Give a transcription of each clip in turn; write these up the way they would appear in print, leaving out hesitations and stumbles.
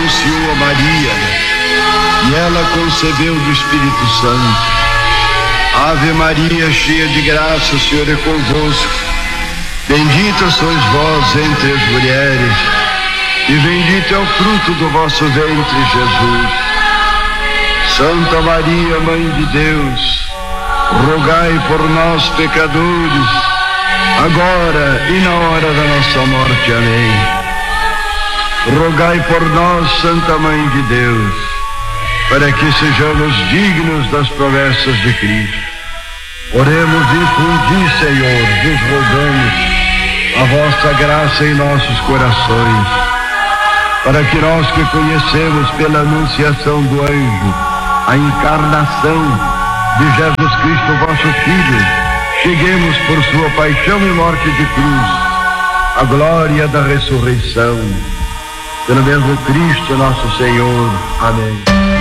anunciou a Maria, e ela concebeu do Espírito Santo. Ave Maria, cheia de graça, o Senhor é convosco. Bendita sois vós entre as mulheres, e bendito é o fruto do vosso ventre, Jesus. Santa Maria, Mãe de Deus, rogai por nós, pecadores, agora e na hora da nossa morte. Amém. Rogai por nós, Santa Mãe de Deus, para que sejamos dignos das promessas de Cristo. Oremos e fundi, Senhor, vos rogamos a vossa graça em nossos corações, para que nós que conhecemos pela anunciação do anjo a encarnação de Jesus Cristo, vosso Filho, cheguemos por sua paixão e morte de cruz à glória da ressurreição. Pelo mesmo Cristo nosso Senhor. Amém.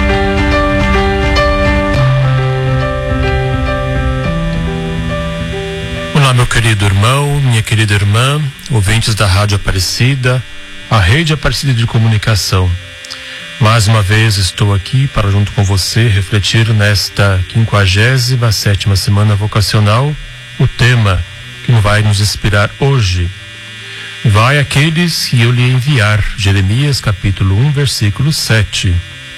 Olá, meu querido irmão, minha querida irmã, ouvintes da Rádio Aparecida, a Rede Aparecida de Comunicação. Mais uma vez estou aqui para, junto com você, refletir nesta 57ª Semana Vocacional o tema que vai nos inspirar hoje. Vai aqueles que eu lhe enviar. Jeremias capítulo 1, versículo 7.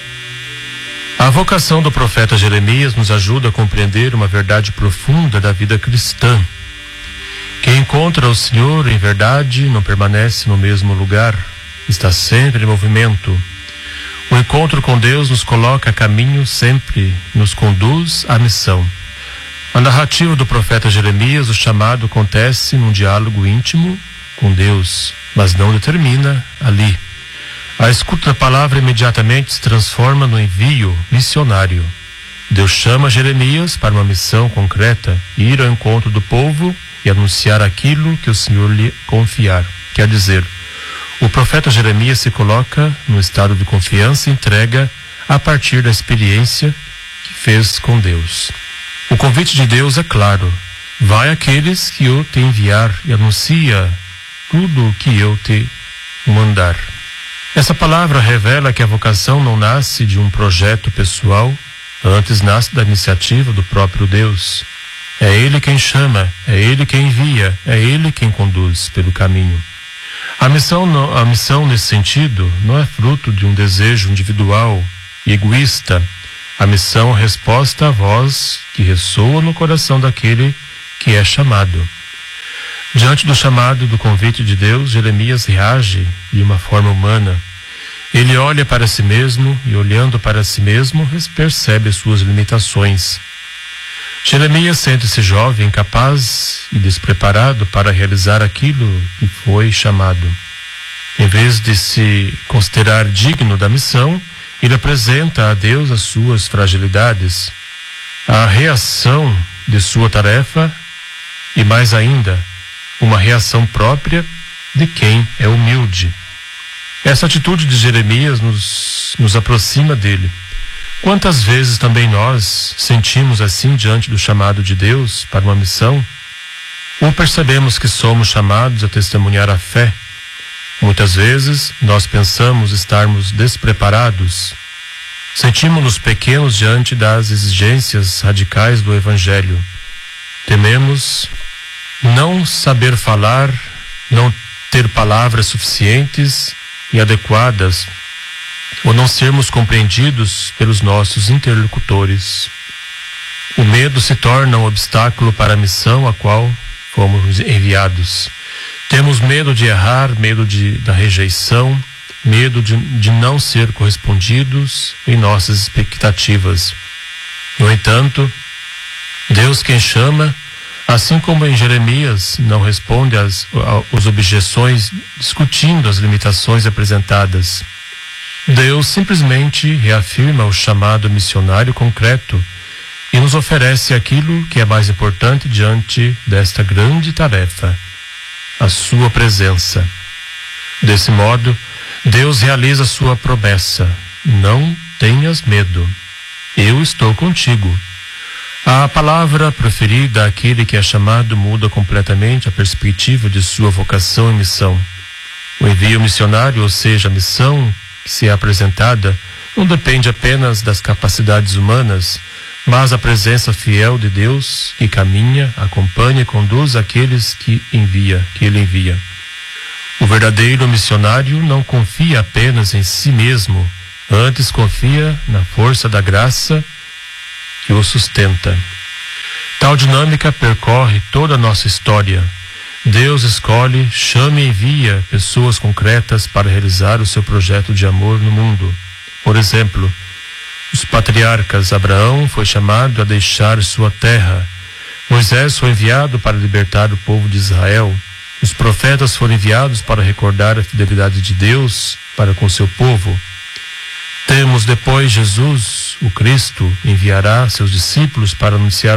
A vocação do profeta Jeremias nos ajuda a compreender uma verdade profunda da vida cristã. Quem encontra o Senhor em verdade não permanece no mesmo lugar, está sempre em movimento. O encontro com Deus nos coloca a caminho, sempre nos conduz à missão. Na narrativa do profeta Jeremias, o chamado acontece num diálogo íntimo com Deus, mas não determina ali. A escuta da palavra imediatamente se transforma no envio missionário. Deus chama Jeremias para uma missão concreta, ir ao encontro do povo e anunciar aquilo que o Senhor lhe confiar. Quer dizer, o profeta Jeremias se coloca num estado de confiança e entrega a partir da experiência que fez com Deus. O convite de Deus é claro: vai àqueles que eu te enviar e anuncia tudo o que eu te mandar. Essa palavra revela que a vocação não nasce de um projeto pessoal, antes nasce da iniciativa do próprio Deus. É Ele quem chama, é Ele quem envia, é Ele quem conduz pelo caminho. A missão nesse sentido não é fruto de um desejo individual e egoísta. A missão é resposta à voz que ressoa no coração daquele que é chamado. Diante do chamado do convite de Deus, Jeremias reage de uma forma humana. Ele olha para si mesmo e, olhando para si mesmo, percebe suas limitações. Jeremias sente-se jovem, incapaz e despreparado para realizar aquilo que foi chamado. Em vez de se considerar digno da missão, ele apresenta a Deus as suas fragilidades, a reação de sua tarefa e, mais ainda, uma reação própria de quem é humilde. Essa atitude de Jeremias nos aproxima dele. Quantas vezes também nós sentimos assim diante do chamado de Deus para uma missão? Ou percebemos que somos chamados a testemunhar a fé? Muitas vezes nós pensamos estarmos despreparados. Sentimos-nos pequenos diante das exigências radicais do Evangelho. Tememos não saber falar, não ter palavras suficientes e adequadas, ou não sermos compreendidos pelos nossos interlocutores. O medo se torna um obstáculo para a missão a qual fomos enviados. Temos medo de errar, medo da rejeição, medo de não ser correspondidos em nossas expectativas. No entanto, Deus quem chama, assim como em Jeremias, não responde às objeções discutindo as limitações apresentadas. Deus simplesmente reafirma o chamado missionário concreto e nos oferece aquilo que é mais importante diante desta grande tarefa: a sua presença. Desse modo, Deus realiza sua promessa: não tenhas medo, eu estou contigo. A palavra preferida àquele que é chamado muda completamente a perspectiva de sua vocação e missão. O envio missionário, ou seja, a missão que se é apresentada não depende apenas das capacidades humanas, mas da presença fiel de Deus que caminha, acompanha e conduz aqueles que ele envia. O verdadeiro missionário não confia apenas em si mesmo, antes confia na força da graça que o sustenta. Tal dinâmica percorre toda a nossa história. Deus escolhe, chama e envia pessoas concretas para realizar o seu projeto de amor no mundo. Por exemplo, os patriarcas Abraão foi chamado a deixar sua terra. Moisés foi enviado para libertar o povo de Israel. Os profetas foram enviados para recordar a fidelidade de Deus para com seu povo. Temos depois Jesus, o Cristo, enviará seus discípulos para anunciar